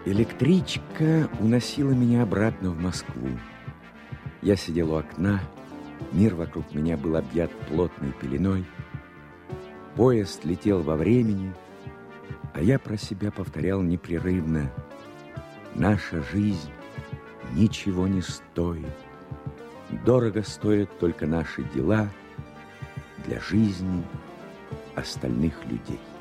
Электричка уносила меня обратно в Москву. Я сидел у окна, мир вокруг меня был объят плотной пеленой. Поезд летел во времени, а я про себя повторял непрерывно: наша жизнь ничего не стоит. Дорого стоят только наши дела для жизни остальных людей.